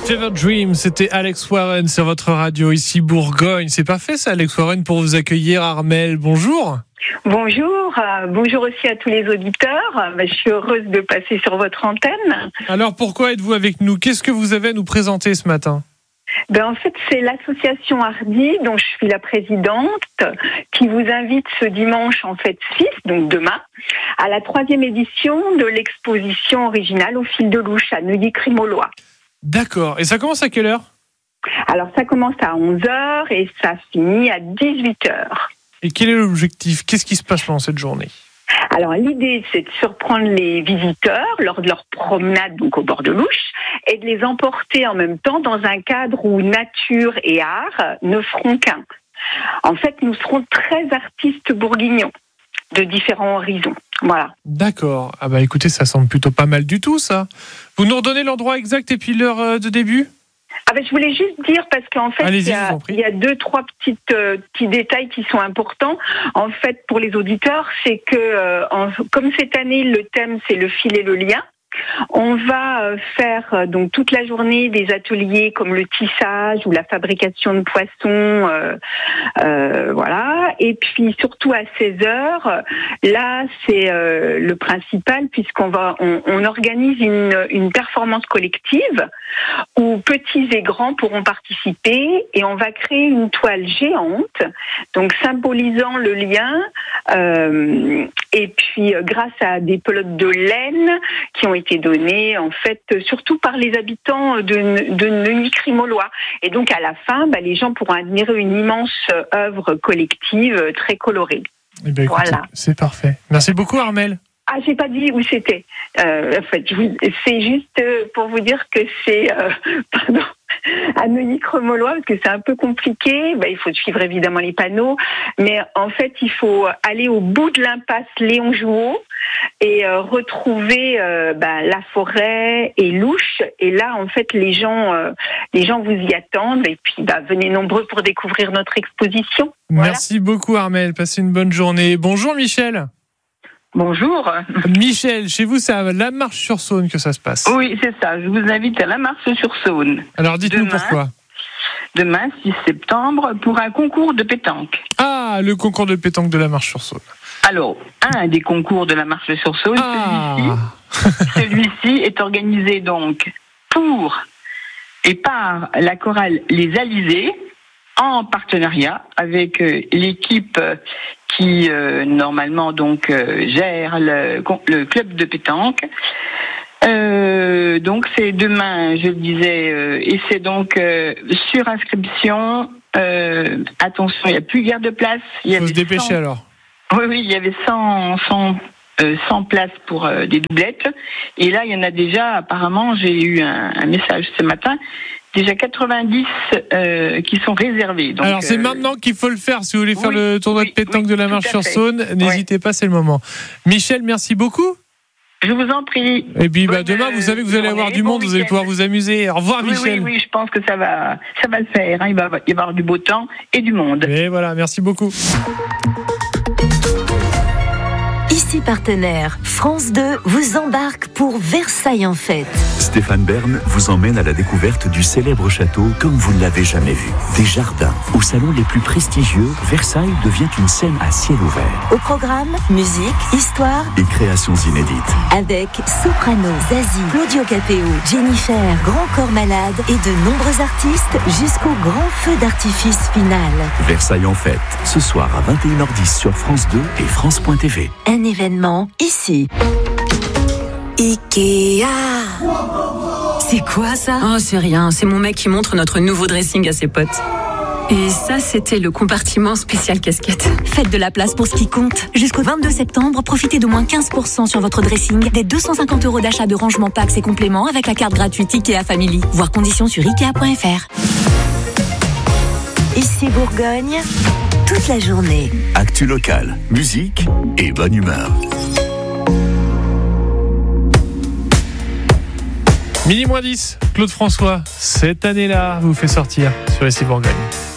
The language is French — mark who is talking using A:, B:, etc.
A: Fever Dream, c'était Alex Warren sur votre radio, ici Bourgogne. C'est parfait ça, Alex Warren, pour vous accueillir. Armelle, bonjour.
B: Bonjour, bonjour aussi à tous les auditeurs. Je suis heureuse de passer sur votre antenne.
A: Alors pourquoi êtes-vous avec nous ? Qu'est-ce que vous avez à nous présenter ce matin ?
B: En fait, c'est l'association Hardy, dont je suis la présidente, qui vous invite ce dimanche 6, donc demain, à la 3e édition de l'exposition originale Au fil de louche à Neuilly-Crimolois.
A: D'accord. Et ça commence à quelle heure ?
B: Alors, ça commence à 11h et ça finit à 18h.
A: Et quel est l'objectif ? Qu'est-ce qui se passe pendant cette journée ?
B: Alors, l'idée, c'est de surprendre les visiteurs lors de leur promenade donc au bord de l'Ouche et de les emporter en même temps dans un cadre où nature et art ne feront qu'un. En fait, nous serons 13 artistes bourguignons de différents horizons. Voilà.
A: D'accord. Ah bah écoutez, ça semble plutôt pas mal du tout, ça. Vous nous redonnez l'endroit exact et puis l'heure de début ?
B: Je voulais juste dire, parce qu'en fait, il y a 2-3 petits détails qui sont importants. En fait, pour les auditeurs, c'est que, comme cette année, le thème, c'est le fil et le lien, on va faire donc toute la journée des ateliers comme le tissage ou la fabrication de poissons, voilà. Et puis surtout à 16h, là c'est le principal puisqu'on organise une performance collective où petits et grands pourront participer et on va créer une toile géante, donc symbolisant le lien. Et puis grâce à des pelotes de laine qui ont été données en fait surtout par les habitants de Neuilly-Crimolois. Et donc à la fin, les gens pourront admirer une immense œuvre collective très colorée.
A: Eh bien, écoutez, voilà. C'est parfait. Merci beaucoup Armelle.
B: J'ai pas dit où c'était. En fait, c'est juste pour vous dire que c'est à Neuilly-Crimolois, parce que c'est un peu compliqué. Il faut suivre évidemment les panneaux, mais en fait, il faut aller au bout de l'impasse Léon Jouot et retrouver la forêt et l'Ouche. Et là, en fait, les gens vous y attendent. Et puis, venez nombreux pour découvrir notre exposition.
A: Merci beaucoup, Armelle. Passez une bonne journée. Bonjour, Michel.
C: Bonjour.
A: Michel, chez vous, c'est à La Marche-sur-Saône que ça se passe.
C: Oui, c'est ça. Je vous invite à La Marche-sur-Saône.
A: Alors, dites-nous pourquoi.
C: Demain, 6 septembre, pour un concours de pétanque.
A: Ah, le concours de pétanque de La Marche-sur-Saône.
C: Alors, un des concours de La Marche-sur-Saône, celui-ci est organisé donc pour et par la chorale Les Alizés, en partenariat avec l'équipe qui normalement gère le club de pétanque. Donc c'est demain, je le disais, et c'est donc sur inscription. Attention, il n'y a plus guère de place.
A: Il faut se dépêcher alors.
C: Oui, il y avait 100 places pour des doublettes. Et là, il y en a déjà, apparemment, j'ai eu un message ce matin, déjà 90 qui sont réservés. Donc,
A: alors c'est maintenant qu'il faut le faire. Si vous voulez faire le tournoi de pétanque de La Marche-sur-Saône, n'hésitez pas, c'est le moment. Michel, merci beaucoup.
C: Je vous en prie.
A: Et puis demain, vous savez que vous allez avoir du monde, vous allez pouvoir vous amuser. Au revoir, Michel.
C: Oui, je pense que ça va le faire. Il va y avoir du beau temps et du monde.
A: Et voilà, merci beaucoup.
D: Ici partenaire, France 2 vous embarque pour Versailles en fête.
E: Stéphane Bern vous emmène à la découverte du célèbre château comme vous ne l'avez jamais vu. Des jardins, aux salons les plus prestigieux, Versailles devient une scène à ciel ouvert.
D: Au programme, musique, histoire
E: et créations inédites.
D: Avec Soprano, Zazie, Claudio Capéo, Jennifer, Grand Corps Malade et de nombreux artistes jusqu'au grand feu d'artifice final.
E: Versailles en fête, ce soir à 21h10 sur France 2 et France.tv.
D: Un événement ici. Ikea.
F: C'est quoi ça ? Oh, c'est rien, c'est mon mec qui montre notre nouveau dressing à ses potes. Et ça, c'était le compartiment spécial casquette.
G: Faites de la place pour ce qui compte. Jusqu'au 22 septembre, profitez d'au moins 15% sur votre dressing, des 250 € d'achat de rangement packs et compléments avec la carte gratuite Ikea Family. Voir conditions sur Ikea.fr.
D: Ici Bourgogne, toute la journée.
E: Actu local, musique et bonne humeur.
A: Midi -10, Claude François, cette année-là, vous fait sortir sur Ici Bourgogne.